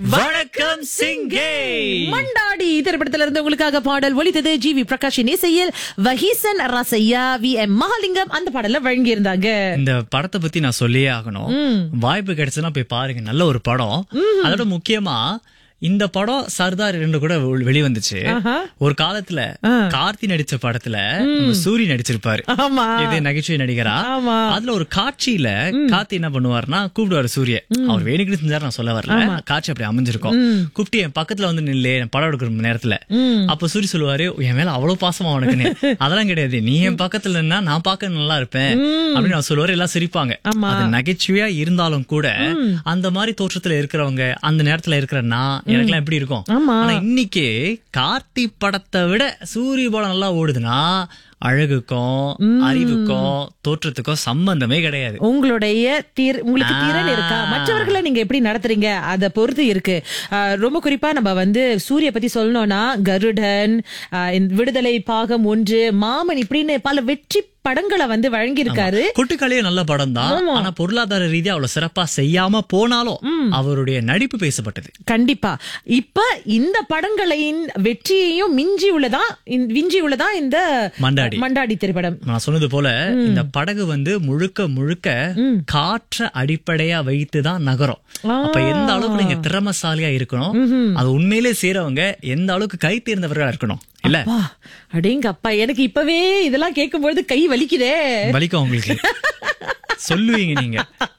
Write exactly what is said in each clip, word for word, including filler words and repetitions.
வணக்கம் சிங்கே. மண்டாடி திரைப்படத்திலிருந்து உங்களுக்காக பாடல் ஒலித்தது. ஜி வி பிரகாஷின் இசையில் வஹீசன் ரசையா, வி எம் மகாலிங்கம் அந்த பாடல வழங்கி இருந்தாங்க. இந்த படத்தை பத்தி நான் சொல்லியே ஆகணும். வாய்ப்பு கிடைச்சதுன்னா போய் பாருங்க, நல்ல ஒரு படம். அதோட முக்கியமா இந்த படம் சர்தார் ரெண்டு கூட வெளிவந்துச்சு. ஒரு காலத்துல கார்த்தி நடிச்ச படத்துல சூரி நடிச்சிருப்பாரு. இது நகைச்சுவை நடிகரா. அதுல ஒரு காட்சியில கார்த்தி என்ன பண்ணுவாருன்னா கூப்பிடுவாரு சூரிய. அவர் வேணுக்கு செஞ்சாரு, நான் சொல்ல வரல, காட்சி அப்படி அமைஞ்சிருக்கும். கூப்பிட்டு என் பக்கத்துல வந்து நில்லு படம் எடுக்கிற நேரத்துல. அப்ப சூரி சொல்லுவாரு, என் மேல அவ்வளவு பாசமா உனக்குன்னு. அதெல்லாம் கிடையாது, நீ என் பக்கத்துல இருந்தா நான் பார்க்க நல்லா இருப்பேன் அப்படின்னு நான் சொல்லுவாரு. எல்லாம் சிரிப்பாங்க. அது நகைச்சுவையா இருந்தாலும் கூட அந்த மாதிரி தோற்றத்துல இருக்கிறவங்க அந்த நேரத்துல இருக்கிற நான் எனக்குலாம் எப்படி இருக்கும். ஆனா இன்னைக்கு கார்த்தி படத்தை விட சூரிய படம் நல்லா ஓடுதுன்னா அழகுக்கும் அறிவுக்கும் தோற்றத்துக்கும் சம்பந்தமே கிடையாது. உங்களுடைய உங்களுக்கு திறன் இருக்கா, மற்றவர்களை நீங்க எப்படி நடத்துறீங்க அதை பொறுத்து இருக்கு. ரொம்ப குறிப்பா நம்ம வந்து சூரிய பத்தி சொல்லணும்னா கருடன், விடுதலை பாகம் ஒன்று, மாமன் இப்படின்னு பல வெற்றி படங்களை வந்து வழங்கி இருக்காரு. கொட்டுக்காளியே நல்ல படம் தான். ஆனா பொருளாதார ரீதியா அவ்வளவு சிறப்பா செய்யாம போனாலும் அவருடைய நடிப்பு பேசப்பட்டது. கண்டிப்பா. இப்ப இந்த படங்களின் வெற்றியையும் மிஞ்சி உள்ளதா விஞ்சி உள்ளதா இந்த மண்டாடி மண்டாடி திரைப்படம். நான் சொன்னது போல இந்த படகு வந்து முழுக்க முழுக்க காற்ற அடிப்படையா வைத்துதான் நகரம். அப்ப எந்த அளவுக்கு நீங்க திறமசாலியா இருக்கணும், அது உண்மையிலே செய்றவங்க எந்த அளவுக்கு கை தேர்ந்தவர்களா இருக்கணும். இல்ல அடேங்க அப்பா, எனக்கு இப்பவே இதெல்லாம் கேட்கும்போது கை வலிக்குதே. வலிக்கும் உங்களுக்கு சொல்லுவீங்க நீங்க.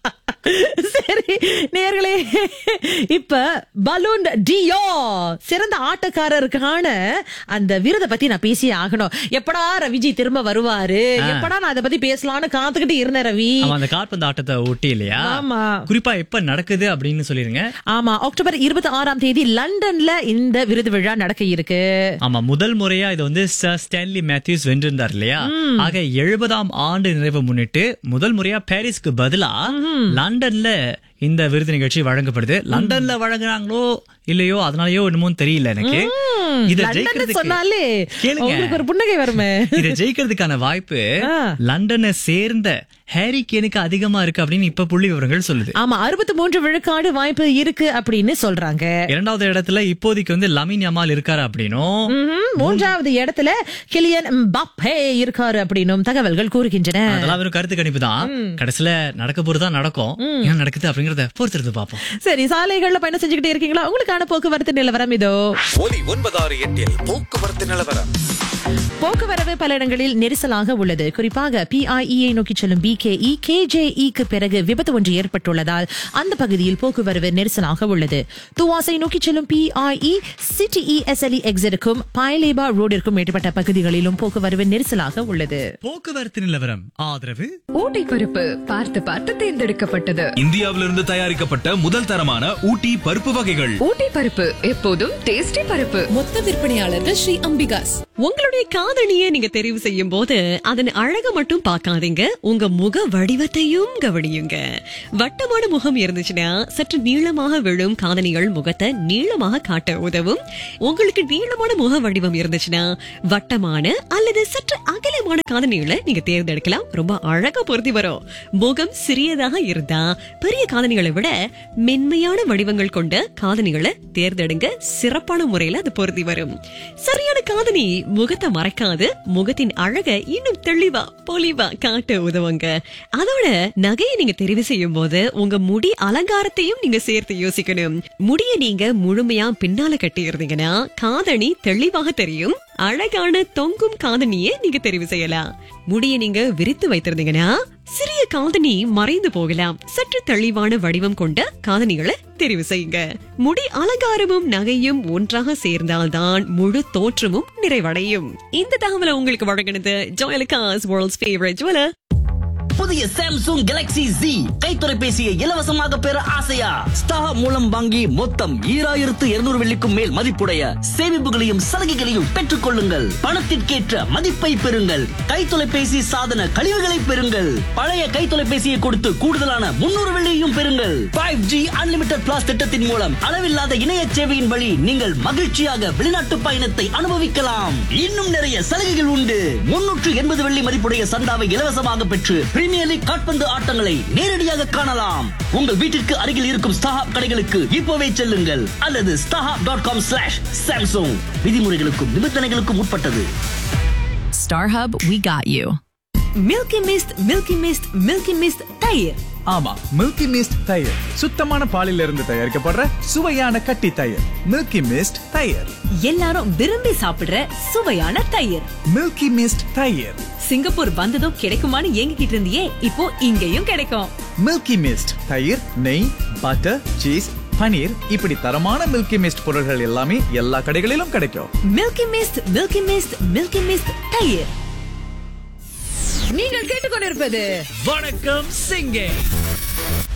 சரி நேயர்களே, இப்ப பலூன் டியோ சிறந்த ஆட்டக்காரருக்கான அந்த விருதை பத்தி நான் பேசியே ஆகணும். எப்படா ரவிஜி திரும்ப வருவாரு, எப்படா நான் அதை பத்தி பேசலாம்னு காத்துக்கிட்டு இருந்தேன் ரவி. அந்த கால்பந்து ஆட்டத்தை ஒட்டி இல்லையா? ஆமா. குறிப்பா எப்ப நடக்குது அப்படின்னு சொல்லிருங்க. ஆமா, அக்டோபர் இருபத்தி ஆறாம் தேதி லண்டன்ல இந்த விருது விழா நடக்க இருக்கு. ஆமா, முதல் முறையா இது வந்து ஸ்டான்லி மேத்யூஸ் வென்றிருந்தார் இல்லையா? ஆக எழுபதாம் ஆண்டு நிறைவை முன்னிட்டு முதல் முறையா பாரிஸ்க்கு பதிலா லண்டன்ல இந்த விருது நிகழ்ச்சி வழங்கப்படுது. லண்டன்ல வழங்குறாங்களோ இல்லையோ அதனாலயோ என்னமோ தெரியல எனக்கு. இத ஜெயிக்கிறதுக்கு ஒரு புன்னகை வருமே. இத ஜெயிக்கிறதுக்கான வாய்ப்பு லண்டனை சேர்ந்த ஹாரி கேனுக்கு அதிகமா இருக்கு அப்படின்னு இப்ப புள்ளி விவரங்கள் சொல்லுது. ஆமா, அறுபத்தி மூன்று விழுக்காடு வாய்ப்பு இருக்கு அப்படின்னு சொல்றாங்க. இரண்டாவது இடத்துல இப்போதைக்கு வந்து லமின் யமால் இருக்காரு அப்படின்னும், மூன்றாவது இடத்துல கிலியன் எம்பாப்பே இருக்காரு அப்படின்னும் தகவல்கள் கூறுகின்றன. அதெல்லாம் வெறும் கருத்து கணிப்பு தான். கடைசியில நடக்க போறதுதான் நடக்கும். என்ன நடக்குது அப்படிங்கறத பொறுத்திருந்து பாப்போம். சரி, சாலைகள்ல பயணம் செஞ்சுக்கிட்டே இருக்கீங்களா? உங்களுக்கான போக்குவரத்து நிலவரம் இதோ. ஒலி ஒன்பதாறு எட்டில் போக்குவரத்து நிலவரம். போக்குவரவு பல இடங்களில் நெரிசலாக உள்ளது. குறிப்பாக பிஐஇ நோக்கி செல்லும் பிகேஇ கேஜேஇக்கு பிறகு விபத்து ஒன்று ஏற்பட்டுள்ளதால் அந்த பகுதியில் போக்குவரவு நெரிசலாக உள்ளது. துவாசை நோக்கி செல்லும் பிஐஇ சிடிஇ எஸ்எல்இ எக்ஸிற்கும் பாய்லேபா ரோடிற்கும் மேற்பட்ட பகுதிகளிலும் போக்குவரவு நெரிசலாக உள்ளது. போக்குவரத்து நிலவரம் ஆதரவு ஊட்டி பருப்பு பார்த்து பார்த்து தேர்ந்தெடுக்கப்பட்டது. இந்தியாவிலிருந்து தயாரிக்கப்பட்ட முதல் தரமான ஊட்டி பருப்பு வகைகள். ஊட்டி பருப்பு எப்போதும் டேஸ்டி பருப்பு. மொத்த விற்பனையாளர்கள் ஸ்ரீ அம்பிகாஸ். உங்களுடைய காதணியை நீங்க தெரிவு செய்யும் போது அதன் அழக மட்டும் பார்க்காதீங்க, உங்க முக வடிவத்தையும் கவனியுங்க. வட்டமான முகம் இருந்துச்சுன்னா சற்று நீளமாக விழும் காதணிகள் முகத்தை நீளமாக காட்ட உதவும். உங்களுக்கு நீளமான முக வடிவம் இருந்துச்சுன்னா வட்டமான அல்லது சற்று அகலமான காதணிகளை நீங்க தேர்ந்தெடுக்கலாம். ரொம்ப அழகா பொருத்தி வரும். முகம் சிறியதாக இருந்தா பெரிய காதணிகளை விட மென்மையான வடிவங்கள் கொண்ட காதணிகளை தேர்ந்தெடுங்க. சிறப்பான முறையில அது பொருத்தி வரும். சரியான காதணி முகத்தை மறைக்காது, முகத்தின் அழக இன்னும் தெளிவா பொலிவா காட்ட உதவுங்க. அதோட நகையை நீங்க தெரிவு செய்யும் போது உங்க முடி அலங்காரத்தையும் நீங்க சேர்த்து யோசிக்கணும். முடிய நீங்க முழுமையா பின்னால கட்டி இருந்தீங்கன்னா காதணி தெளிவாக தெரியும். அழகான தொங்கும் காதணியை நீங்க தெரிவு செய்யலாம். முடிய நீங்க விரித்து வைத்திருந்தீங்கன்னா சிறிய காதணி மறைந்து போகலாம். சற்று தெளிவான வடிவம் கொண்ட காதணிகளை தெரிவு செய்யுங்க. முடி அலங்காரமும் நகையும் ஒன்றாக சேர்ந்தால்தான் முழு தோற்றமும் நிறைவடையும். இந்த தகவலை உங்களுக்கு வழங்கினது ஜோயலுக்காஸ், வேர்ல்ட்ஸ் ஃபேவரட் ஜுவலர். புதிய சாம்சங் கேலக்ஸி Z கைத்தொலைபேசியை இலவசமாக பெற ஆசையா? ஸ்டார் மூலம் வாங்கி மொத்தம் ஈராயிரத்து இருநூறு வெள்ளிக்கும் மேல் மதிப்புடைய சேமிப்புகளையும் சலுகைகளையும் பெற்றுக் கொள்ளுங்கள். பணத்திற்கேற்ற மதிப்பை பெறுங்கள். கைத்தொலைபேசி சாதன கழிவுகளை பெறுங்கள். பழைய கைத்தொலைபேசியை கொடுத்து கூடுதலான முன்னூறு வெள்ளியையும் பெறுங்கள். ஃபைவ் ஜி அன்லிமிட்டட் பிளாஸ் திட்டத்தின் மூலம் அளவில்லாத இணைய சேவையின் வழி நீங்கள் மகிழ்ச்சியாக வெளிநாட்டு பயணத்தை அனுபவிக்கலாம். இன்னும் நிறைய சலுகைகள் உண்டு. முன்னூற்று எண்பது வெள்ளி மதிப்புடைய சந்தாவை இலவசமாக பெற்று பிரீமியர் லீக் கால்பந்து ஆட்டங்களை நேரடியாக காணலாம். உங்கள் வீட்டிற்கு அருகில் இருக்கும் ஸ்டாஹாப் கடைகளுக்கு இப்போவே செல்லுங்கள் அல்லது StarHub dot com slash Samsung. விதிமுறைகளுக்கும் நிபந்தனைகளுக்கும் உட்பட்டது. StarHub, we got you. Milky mist milky mist milky mist தயிர். ஆமா, மில்கி மிஸ்ட் தயிர் சுத்தமான பாலில் இருந்து தயாரிக்கப்படுற சுவையான கட்டி தயிர். மில்கி மிஸ்ட் தயிர், எல்லாரும் விரும்பி சாப்பிடுற சுவையான தயிர். மில்கி மிஸ்ட் தயிர். சிங்கப்பூர் வந்ததும் கிடைக்குமான்னு ஏங்கிக்கிட்டு இருந்தியே, இப்போ இங்கேயும் கிடைக்கும். மில்கி மிஸ்ட் தயிர், நெய், பட்டர், சீஸ், பனீர், இப்படி தரமான மில்கி மிஸ்ட் பொருட்கள் எல்லாமே எல்லா கடைகளிலும் கிடைக்கும். Milky mist milky mist milky mist தயிர். நீங்கள் கேட்டுக்கொண்டிருப்பது வணக்கம் சிங்கே.